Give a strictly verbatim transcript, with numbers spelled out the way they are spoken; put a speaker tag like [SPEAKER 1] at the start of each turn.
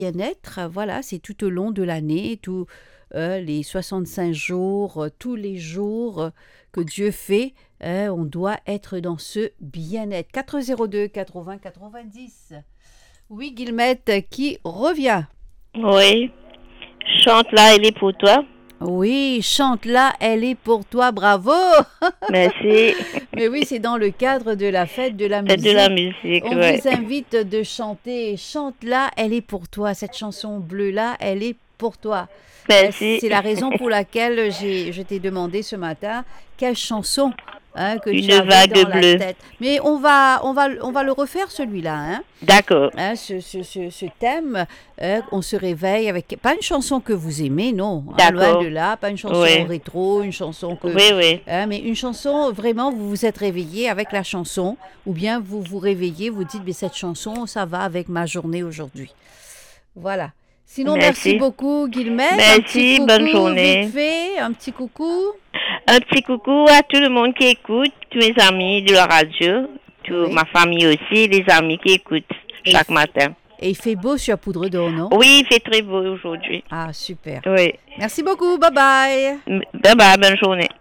[SPEAKER 1] bien-être, voilà, c'est tout au long de l'année, tous euh, les soixante-cinq jours, euh, tous les jours euh, que Dieu fait, euh, on doit être dans ce bien-être. quatre zéro deux quatre-vingts quatre-vingt-dix. Oui, Guillemette qui revient.
[SPEAKER 2] Oui. Chante là, elle est pour toi.
[SPEAKER 1] Oui, chante là, elle est pour toi, bravo.
[SPEAKER 2] Merci.
[SPEAKER 1] Mais oui, c'est dans le cadre de la fête de la
[SPEAKER 2] Faites de la
[SPEAKER 1] musique.
[SPEAKER 2] musique,
[SPEAKER 1] On
[SPEAKER 2] ouais.
[SPEAKER 1] vous invite de chanter. Chante là, elle est pour toi. Cette chanson bleue là, elle est pour toi. Euh,
[SPEAKER 2] Merci.
[SPEAKER 1] c'est la raison pour laquelle j'ai, je t'ai demandé ce matin quelle chanson hein, que tu
[SPEAKER 2] Une
[SPEAKER 1] avais dans
[SPEAKER 2] vague
[SPEAKER 1] la
[SPEAKER 2] bleue.
[SPEAKER 1] tête. Mais on va, on va, on va le refaire celui-là. Hein.
[SPEAKER 2] D'accord.
[SPEAKER 1] Hein, ce, ce, ce, ce thème, euh, on se réveille avec pas une chanson que vous aimez, non, hein, loin de
[SPEAKER 2] D'accord.
[SPEAKER 1] là, pas une chanson
[SPEAKER 2] Oui.
[SPEAKER 1] rétro, une chanson que,
[SPEAKER 2] Oui, oui.
[SPEAKER 1] hein, mais une chanson vraiment vous vous êtes réveillé avec la chanson, ou bien vous vous réveillez, vous dites mais cette chanson ça va avec ma journée aujourd'hui. Voilà. Sinon merci
[SPEAKER 2] Merci.
[SPEAKER 1] beaucoup Guillemette, un petit
[SPEAKER 2] Merci. Bonne
[SPEAKER 1] coucou vite
[SPEAKER 2] journée.
[SPEAKER 1] fait, un petit coucou.
[SPEAKER 2] Un petit coucou à tout le monde qui écoute, tous mes amis de la radio, toute
[SPEAKER 1] Oui.
[SPEAKER 2] ma famille aussi, les amis qui écoutent
[SPEAKER 1] Et,
[SPEAKER 2] chaque matin.
[SPEAKER 1] et il fait beau sur Poudre d'Or, non?
[SPEAKER 2] Oui, il fait très beau aujourd'hui.
[SPEAKER 1] Ah super.
[SPEAKER 2] Oui.
[SPEAKER 1] Merci beaucoup, bye bye.
[SPEAKER 2] Bye bye, bonne journée.